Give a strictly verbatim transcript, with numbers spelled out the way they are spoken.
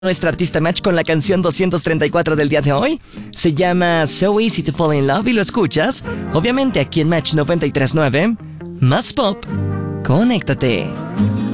Nuestra artista Match con la canción doscientos treinta y cuatro del día de hoy. Se llama So Easy to Fall in Love y lo escuchas, obviamente, aquí en Match noventa y tres punto nueve. Más pop, conéctate.